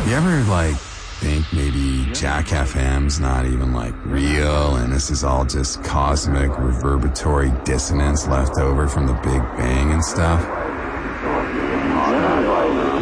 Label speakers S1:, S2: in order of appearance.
S1: You ever, think maybe Jack FM's not even, real, and this is all just cosmic reverberatory dissonance left over from the Big Bang and stuff?